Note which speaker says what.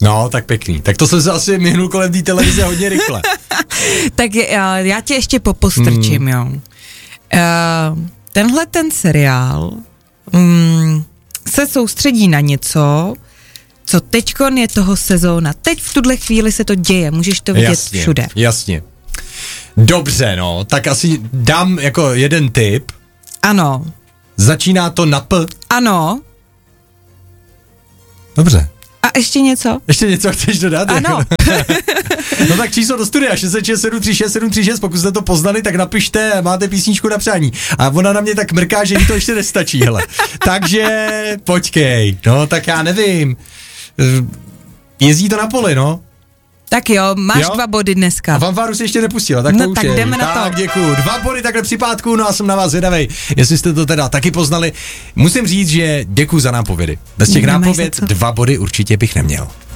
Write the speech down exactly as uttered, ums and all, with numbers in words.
Speaker 1: No, tak pěkný. Tak to jsem se asi myhnul kolem té televize hodně rychle.
Speaker 2: Tak já, já tě ještě popostrčím, hmm. jo. Uh, tenhle ten seriál um, se soustředí na něco, co teďkon je toho sezóna. Teď v tuhle chvíli se to děje, můžeš to vidět
Speaker 1: jasně,
Speaker 2: všude.
Speaker 1: Jasně. Dobře, no, tak asi dám jako jeden tip.
Speaker 2: Ano.
Speaker 1: Začíná to na P.
Speaker 2: Ano.
Speaker 1: Dobře.
Speaker 2: A ještě něco?
Speaker 1: Ještě něco chceš dodat?
Speaker 2: Ano.
Speaker 1: No tak číslo do studia šest set šest sedm tři šest sedm tři šest, pokud jste to poznali, tak napište, máte písničku na přání. A ona na mě tak mrká, že jí to ještě nestačí, hele. Takže počkej, no tak já nevím. Jezdí to na poli, no.
Speaker 2: Tak jo, máš
Speaker 1: jo?
Speaker 2: dva body dneska.
Speaker 1: A fanfáru si ještě nepustila, tak
Speaker 2: no,
Speaker 1: to už
Speaker 2: tak
Speaker 1: je.
Speaker 2: jdeme na to.
Speaker 1: Tak děkuju, dva body takhle při pátku, no a jsem na vás zvědavej, jestli jste to teda taky poznali. Musím říct, že děkuju za nápovědy. Bez těch
Speaker 2: Nemáš
Speaker 1: nápověd dva body určitě bych neměl.